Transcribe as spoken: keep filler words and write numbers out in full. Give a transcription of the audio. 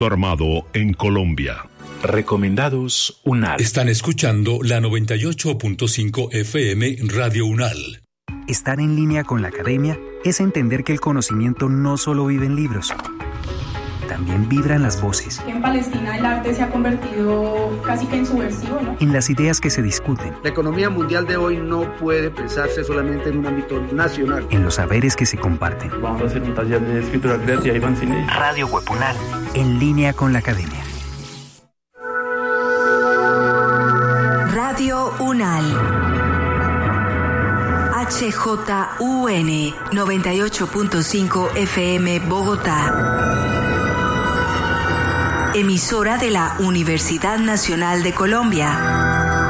armado en Colombia. Recomendados UNAL. Están escuchando la noventa y ocho punto cinco F M Radio UNAL. Estar en línea con la academia es entender que el conocimiento no solo vive en libros, también vibran las voces. En Palestina el arte se ha convertido casi que en subversivo, ¿no? En las ideas que se discuten. La economía mundial de hoy no puede pensarse solamente en un ámbito nacional. En los saberes que se comparten. Vamos a hacer un taller de escritura creativa y fanzine. Radio Web UNAL. En línea con la academia. Radio UNAL. H J U N noventa y ocho punto cinco F M Bogotá. Emisora de la Universidad Nacional de Colombia.